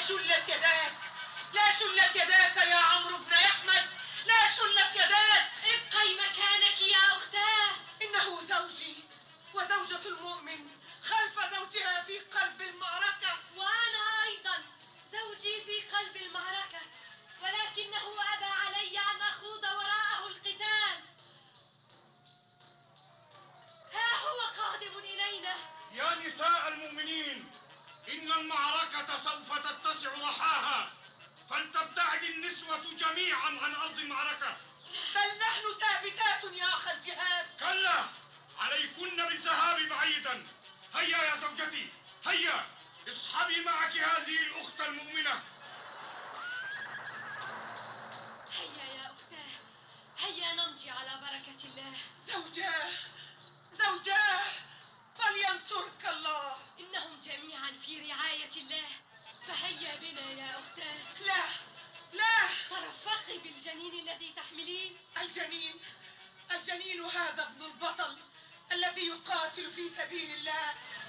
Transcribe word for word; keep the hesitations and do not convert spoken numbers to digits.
شلت يداك، لا شلت يداك يا عمرو بن أحمد، لا شلت يداك. ابقي مكانك يا أختاه. إنه زوجي وزوجة المؤمن خلف زوجها في قلب المعركة. وأنا أيضا زوجي في قلب المعركة، ولكنه أبى علي أن أخوض وراءه القتال. ها هو قادم إلينا. يا نساء المؤمنين، إن المعركة سوف تتسع رحاها، فلتبتعد النسوة جميعا عن أرض المعركة. بل نحن ثابتات يا أخ الجهاد. كلا، عليكن بالذهاب بعيدا. هيا يا زوجتي، هيا اصحبي معك هذه الأخت المؤمنة. هيا يا أختاه، هيا نمضي على بركة الله. زوجاه زوجاه فلينصرك الله. إنهم جميعا في رعاية الله، فهيا بنا يا أختاه. لا لا، ترفقي بالجنين الذي تحملين. الجنين الجنين هذا ابن البطل الذي يقاتل في سبيل الله.